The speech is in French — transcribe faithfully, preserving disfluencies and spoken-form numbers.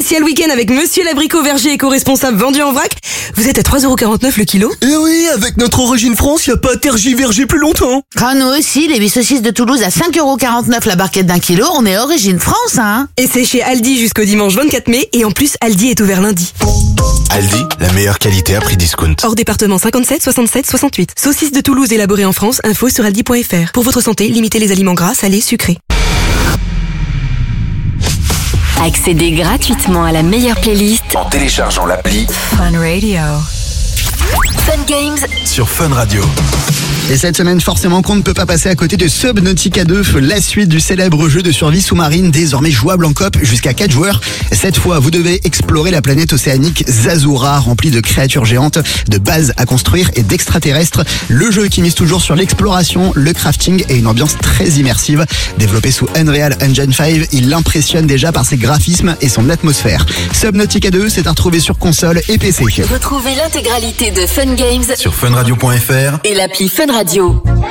spécial week-end avec Monsieur l'Abricot Verger éco-responsable vendu en vrac. Vous êtes à trois euros quarante-neuf le kilo. Eh oui, avec notre origine France, y a pas à tergiverger plus longtemps. Ah, nous aussi, les huit saucisses de Toulouse à cinq euros quarante-neuf la barquette d'un kilo, on est origine France, hein. Et c'est chez Aldi jusqu'au dimanche vingt-quatre mai. Et en plus, Aldi est ouvert lundi. Aldi, la meilleure qualité à prix discount. Hors département cinquante-sept, soixante-sept, soixante-huit. Saucisses de Toulouse élaborées en France, info sur aldi point f r. Pour votre santé, limitez les aliments gras, salés, sucrés. Accédez gratuitement à la meilleure playlist En téléchargeant l'appli Fun Radio. Fun Games sur Fun Radio. Et cette semaine, forcément, qu'on ne peut pas passer à côté de Subnautica deux, la suite du célèbre jeu de survie sous-marine, désormais jouable en coop jusqu'à quatre joueurs. Cette fois, vous devez explorer la planète océanique Zazura, remplie de créatures géantes, de bases à construire et d'extraterrestres. Le jeu qui mise toujours sur l'exploration, le crafting et une ambiance très immersive. Développé sous Unreal Engine cinq, il impressionne déjà par ses graphismes et son atmosphère. Subnautica deux, c'est à retrouver sur console et P C. Retrouvez l'intégralité de Fun Games Sur funradio point f r et l'appli Fun Radio.